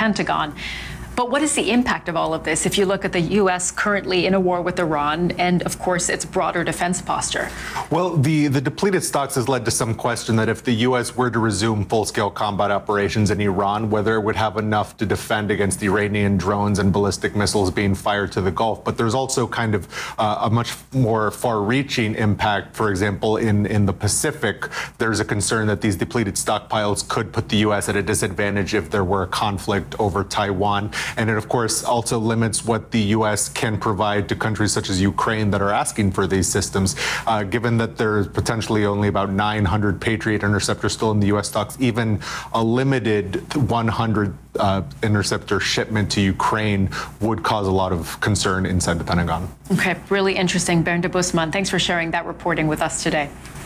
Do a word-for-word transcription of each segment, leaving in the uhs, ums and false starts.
Pentagon. But what is the impact of all of this if you look at the U S currently in a war with Iran and, of course, its broader defense posture? Well, the, the depleted stocks has led to some question that if the U S were to resume full-scale combat operations in Iran, whether it would have enough to defend against Iranian drones and ballistic missiles being fired to the Gulf. But there's also kind of uh, a much more far-reaching impact. For example, in, in the Pacific, there's a concern that these depleted stockpiles could put the U S at a disadvantage if there were a conflict over Taiwan. And it, of course, also limits what the U S can provide to countries such as Ukraine that are asking for these systems. Uh, given that there's potentially only about nine hundred Patriot interceptors still in the U S stocks, even a limited one hundred uh, interceptor shipment to Ukraine would cause a lot of concern inside the Pentagon. Okay, really interesting. Bernd Busman, thanks for sharing that reporting with us today.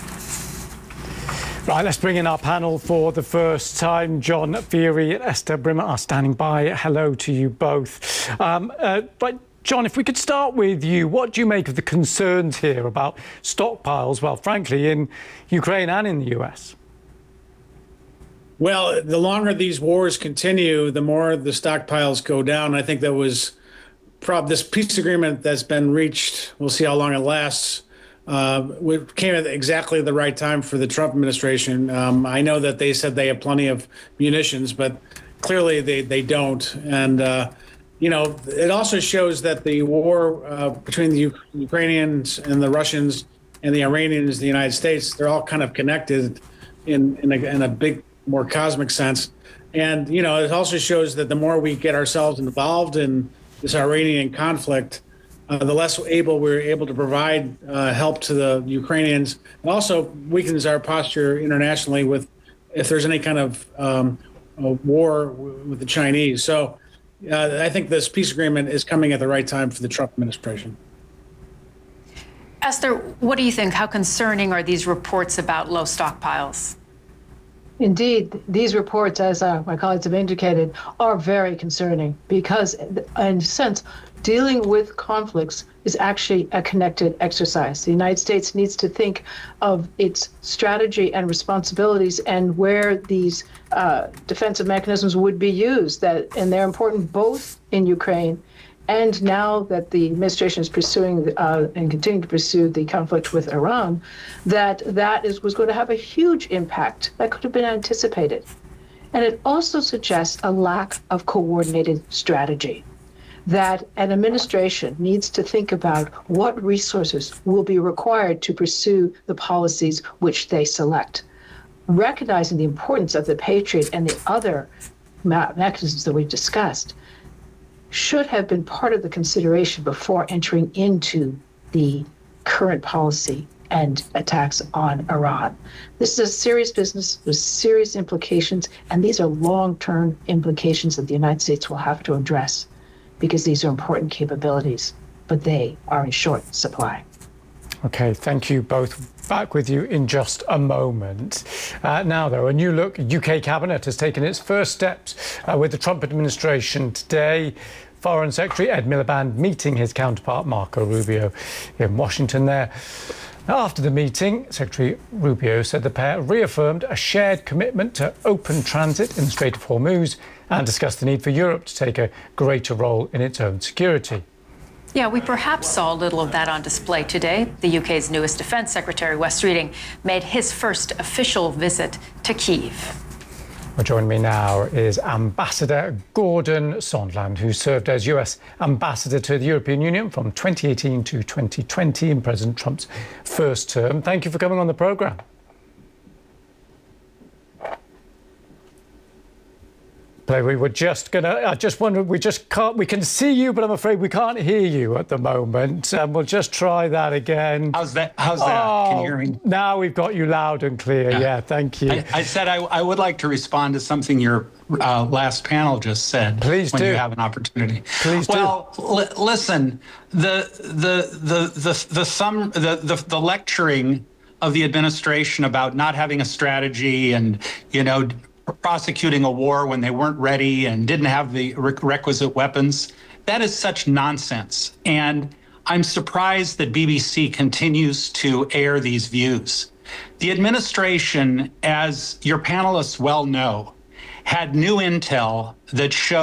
Right, let's bring in our panel for the first time. John Feary and Esther Brimmer are standing by. Hello to you both. Um, uh, but John, if we could start with you, what do you make of the concerns here about stockpiles, well, frankly, in Ukraine and in the U S? Well, the longer these wars continue, the more the stockpiles go down. I think that was prob this peace agreement that's been reached. We'll see how long it lasts. Uh, we came at exactly the right time for the Trump administration. Um, I know that they said they have plenty of munitions, but clearly they, they don't. And, uh, you know, it also shows that the war uh, between the U Ukrainians and the Russians and the Iranians, the United States, they're all kind of connected in, in, a, in a big, more cosmic sense. And, you know, it also shows that the more we get ourselves involved in this Iranian conflict, Uh, the less able we're able to provide uh, help to the Ukrainians. It also weakens our posture internationally with if there's any kind of um, a war with the Chinese. So uh, I think this peace agreement is coming at the right time for the Trump administration. Esther, what do you think? How concerning are these reports about low stockpiles? Indeed, these reports, as uh, my colleagues have indicated, are very concerning because, in a sense, dealing with conflicts is actually a connected exercise. The United States needs to think of its strategy and responsibilities and where these uh, defensive mechanisms would be used, that, and they're important both in Ukraine and now that the administration is pursuing uh, and continuing to pursue the conflict with Iran, that that is, was going to have a huge impact that could have been anticipated. And it also suggests a lack of coordinated strategy, that an administration needs to think about what resources will be required to pursue the policies which they select. Recognizing the importance of the Patriot and the other mechanisms that we've discussed should have been part of the consideration before entering into the current policy and attacks on Iran. This is a serious business with serious implications, and these are long-term implications that the United States will have to address because these are important capabilities, but they are in short supply. Okay, thank you both. Back with you in just a moment. Uh, now, though, a new look U K cabinet has taken its first steps uh, with the Trump administration today. Foreign Secretary Ed Miliband meeting his counterpart Marco Rubio in Washington there. After the meeting, Secretary Rubio said the pair reaffirmed a shared commitment to open transit in the Strait of Hormuz and discussed the need for Europe to take a greater role in its own security. Yeah, we perhaps saw a little of that on display today. The U K's newest defense secretary, Wes Streeting, made his first official visit to Kyiv. Well, joining me now is Ambassador Gordon Sondland, who served as U S ambassador to the European Union from twenty eighteen to twenty twenty in President Trump's first term. Thank you for coming on the programme. We were just gonna. I just wondered. We just can't. We can see you, but I'm afraid we can't hear you at the moment. Um, we'll just try that again. How's that? How's that? Oh, can you hear me? Now we've got you loud and clear. Yeah, yeah thank you. I, I said I, I would like to respond to something your uh, last panel just said. Please when do. you have an opportunity. Please well, do. Well, li listen. The the the the the some the, the the lecturing of the administration about not having a strategy and you know. prosecuting a war when they weren't ready and didn't have the requisite weapons. That is such nonsense. And I'm surprised that B B C continues to air these views. The administration, as your panelists well know, had new intel that showed